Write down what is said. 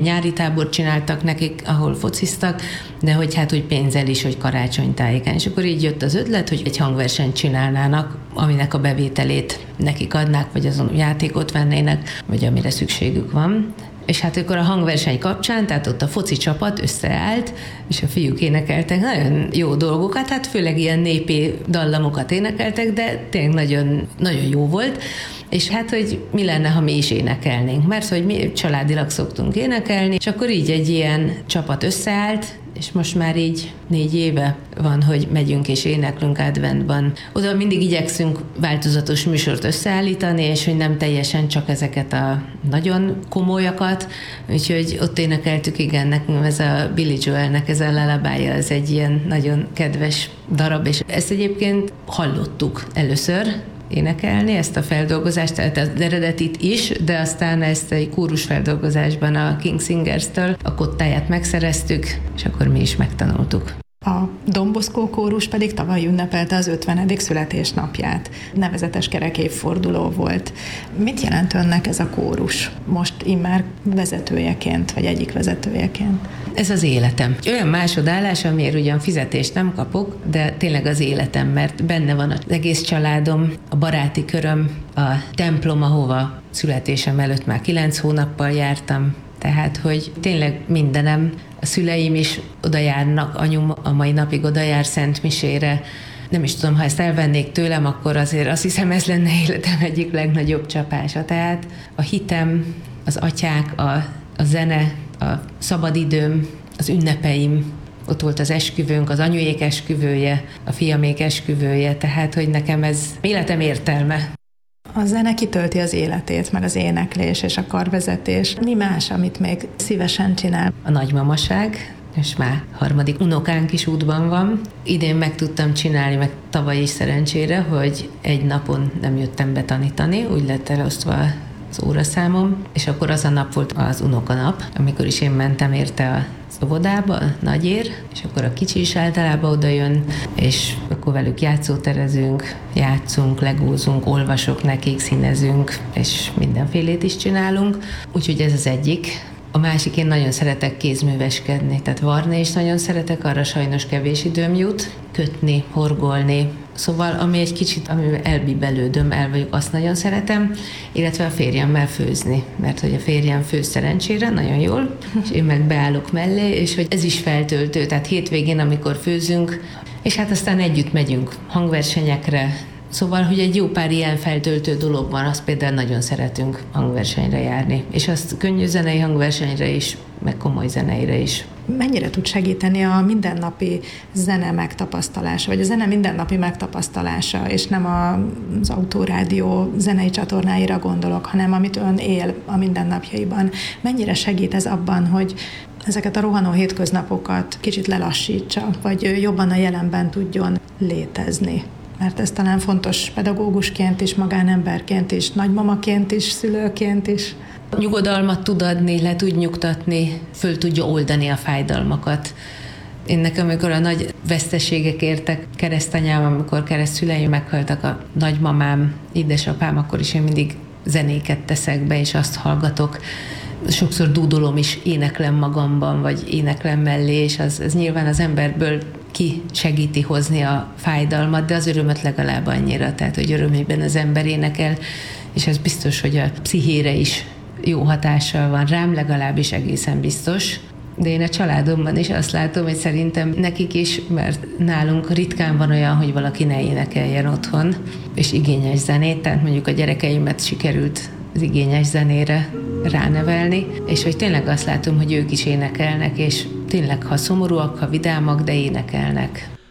nyári tábort csináltak nekik, ahol fociztak, de hogy hát úgy pénzzel is, hogy karácsonytájéken. És akkor így jött az ötlet, hogy egy hangversenyt csinálnának, aminek a bevételét nekik adnák, vagy azon játékot vennének, vagy amire szükségük van. És hát akkor a hangverseny kapcsán, tehát ott a foci csapat összeállt, és a fiúk énekeltek nagyon jó dolgokat, hát főleg ilyen népi dallamokat énekeltek, de tényleg nagyon, nagyon jó volt. És hát, hogy mi lenne, ha mi is énekelnénk, mert hogy mi családilag szoktunk énekelni, és akkor így egy ilyen csapat összeállt, és most már így 4 éve van, hogy megyünk és éneklünk adventban. Oda mindig igyekszünk változatos műsort összeállítani, és hogy nem teljesen csak ezeket a nagyon komolyakat, úgyhogy ott énekeltük, igen, nekünk ez a Billy Joelnek ez a lullaby, ez egy ilyen nagyon kedves darab, és ezt egyébként hallottuk először, énekelni ezt a feldolgozást, tehát az eredetit is, de aztán ezt egy kórusfeldolgozásban a King Singers-től a kottáját megszereztük, és akkor mi is megtanultuk. A Don Bosco kórus pedig tavaly ünnepelte az 50. születésnapját. Nevezetes kerekévforduló volt. Mit jelent önnek ez a kórus? Most immár vezetőjeként, vagy egyik vezetőjeként? Ez az életem. Olyan másodállás, amiért ugyan fizetést nem kapok, de tényleg az életem, mert benne van az egész családom, a baráti köröm, a templom, ahova születésem előtt már 9 hónappal jártam, tehát, hogy tényleg mindenem, a szüleim is oda járnak, anyum a mai napig oda jár Szentmisére. Nem is tudom, ha ezt elvennék tőlem, akkor azért azt hiszem, ez lenne életem egyik legnagyobb csapása. Tehát a hitem, az atyák, a zene, a szabadidőm, az ünnepeim, ott volt az esküvőnk, az anyujék esküvője, a fiamék esküvője, tehát, hogy nekem ez életem értelme. A zene kitölti az életét, meg az éneklés és a karvezetés. Mi más, amit még szívesen csinál? A nagymamaság, és már 3. unokánk is útban van. Idén meg tudtam csinálni, meg tavaly is szerencsére, hogy egy napon nem jöttem be tanítani, úgy lett elosztva az óraszámom, és akkor az a nap volt az unokanap, amikor is én mentem érte az óvodába, a nagyér, és akkor a kicsi is általában oda jön, és akkor velük játszóterezünk, játszunk, legózunk, olvasok nekik, színezünk, és mindenfélét is csinálunk. Úgyhogy ez az egyik. A másik, én nagyon szeretek kézműveskedni, tehát varni is nagyon szeretek, arra sajnos kevés időm jut, kötni, horgolni. Szóval, ami egy kicsit, amivel elbibelődöm, el vagyok, azt nagyon szeretem, illetve a férjemmel főzni, mert hogy a férjem főz szerencsére nagyon jól, és én meg beállok mellé, és hogy ez is feltöltő, tehát hétvégén, amikor főzünk, és hát aztán együtt megyünk hangversenyekre. Szóval, hogy egy jó pár ilyen feltöltő dolog van, azt például nagyon szeretünk hangversenyre járni, és azt könnyű zenei hangversenyre is, meg komoly zeneire is. Mennyire tud segíteni a mindennapi zene megtapasztalása, vagy a zene mindennapi megtapasztalása, és nem az Autorádió zenei csatornáira gondolok, hanem amit ön él a mindennapjaiban. Mennyire segít ez abban, hogy ezeket a rohanó hétköznapokat kicsit lelassítsa, vagy jobban a jelenben tudjon létezni? Mert ez talán fontos pedagógusként is, magánemberként is, nagymamaként is, szülőként is. Nyugodalmat tud adni, le tud nyugtatni, föl tudja oldani a fájdalmakat. Én nekem, amikor a nagy veszteségek értek, keresztanyám, amikor keresztszüleim meghaltak, a nagymamám, édesapám, akkor is én mindig zenéket teszek be, és azt hallgatok. Sokszor dúdolom is, éneklem magamban, vagy éneklem mellé, és az nyilván az emberből ki segíti hozni a fájdalmat, de az örömöt legalább annyira, tehát hogy örömében az ember énekel, és ez biztos, hogy a pszichére is jó hatással van rám, legalábbis egészen biztos. De én a családomban is azt látom, hogy szerintem nekik is, mert nálunk ritkán van olyan, hogy valaki ne énekeljen otthon, és igényes zenét, tehát mondjuk a gyerekeimet sikerült az igényes zenére ránevelni, és hogy tényleg azt látom, hogy ők is énekelnek, és tényleg, ha szomorúak, ha vidámak, de énekelnek.